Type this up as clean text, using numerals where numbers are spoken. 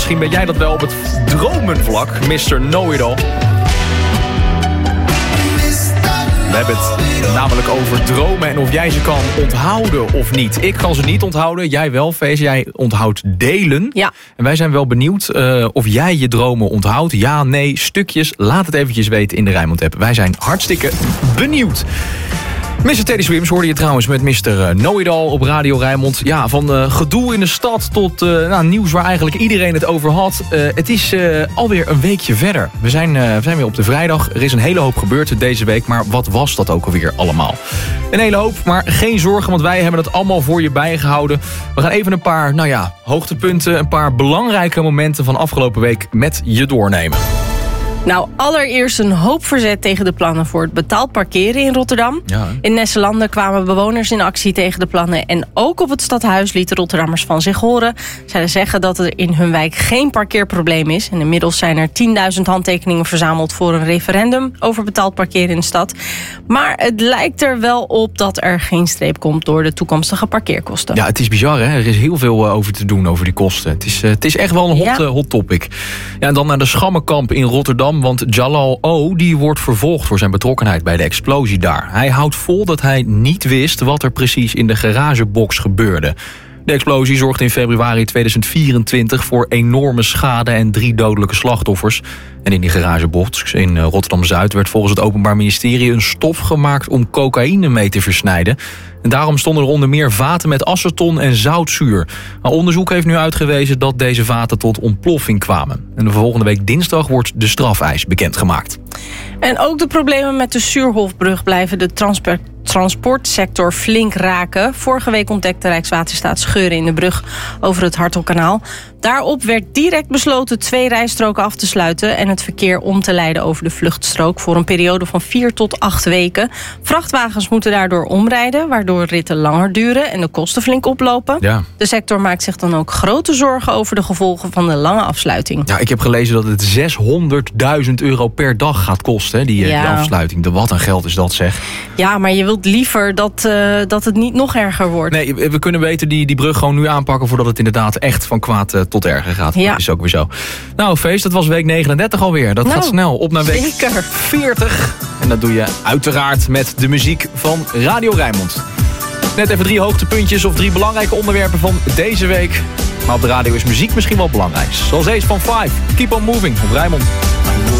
misschien ben jij dat wel op het dromenvlak, Mr. Know-it-all. We hebben het namelijk over dromen en of jij ze kan onthouden of niet. Ik kan ze niet onthouden, jij wel, Fees. Jij onthoudt delen. Ja. En wij zijn wel benieuwd of jij je dromen onthoudt. Ja, nee, stukjes. Laat het eventjes weten in de Rijnmond-app. Wij zijn hartstikke benieuwd. Mr. Teddy Swims hoorde je trouwens met Mr. Know-it-all op Radio Rijnmond. Ja, van gedoe in de stad tot nieuws waar eigenlijk iedereen het over had. Het is alweer een weekje verder. We zijn weer op de vrijdag. Er is een hele hoop gebeurd deze week. Maar wat was dat ook alweer allemaal? Een hele hoop, maar geen zorgen, want wij hebben het allemaal voor je bijgehouden. We gaan even een paar hoogtepunten, een paar belangrijke momenten van afgelopen week met je doornemen. Nou, allereerst een hoop verzet tegen de plannen voor het betaald parkeren in Rotterdam. Ja. In Nesselanden kwamen bewoners in actie tegen de plannen. En ook op het stadhuis lieten Rotterdammers van zich horen. Zij zeggen dat er in hun wijk geen parkeerprobleem is. En inmiddels zijn er 10.000 handtekeningen verzameld voor een referendum over betaald parkeren in de stad. Maar het lijkt er wel op dat er geen streep komt door de toekomstige parkeerkosten. Ja, het is bizar, hè? Er is heel veel over te doen over die kosten. Het is echt wel een hot topic. Ja, en dan naar de Schammenkamp in Rotterdam. Want Jalal O. die wordt vervolgd voor zijn betrokkenheid bij de explosie daar. Hij houdt vol dat hij niet wist wat er precies in de garagebox gebeurde. De explosie zorgde in februari 2024 voor enorme schade en 3 dodelijke slachtoffers. En in die garagebox in Rotterdam-Zuid werd volgens het Openbaar Ministerie een stof gemaakt om cocaïne mee te versnijden. En daarom stonden er onder meer vaten met aceton en zoutzuur. Maar onderzoek heeft nu uitgewezen dat deze vaten tot ontploffing kwamen. En de volgende week dinsdag wordt de strafeis bekendgemaakt. En ook de problemen met de Suurhofbrug blijven de transportsector flink raken. Vorige week ontdekte Rijkswaterstaat scheuren in de brug over het Hartelkanaal. Daarop werd direct besloten 2 rijstroken af te sluiten en het verkeer om te leiden over de vluchtstrook voor een periode van 4 tot 8 weken. Vrachtwagens moeten daardoor omrijden, waardoor ritten langer duren en de kosten flink oplopen. Ja. De sector maakt zich dan ook grote zorgen over de gevolgen van de lange afsluiting. Ja, ik heb gelezen dat het €600.000 per dag gaat kosten, die afsluiting. Wat een geld is dat, zeg. Ja, maar je wilt liever dat het niet nog erger wordt. Nee, we kunnen beter die brug gewoon nu aanpakken voordat het inderdaad echt van kwaad tot erger gaat. Ja. Dat is ook weer zo. Nou, Feest, dat was week 39 alweer. Dat gaat snel. Op naar week 40. En dat doe je uiteraard met de muziek van Radio Rijnmond. Net even 3 hoogtepuntjes of 3 belangrijke onderwerpen van deze week. Maar op de radio is muziek misschien wel belangrijk. Zoals deze van 5. Keep on moving op Rijnmond.